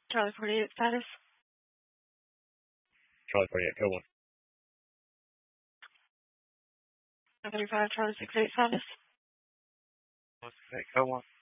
Charlie 48 status. Charlie 48, go 1. 35, Charlie 68 status. 168, go 1.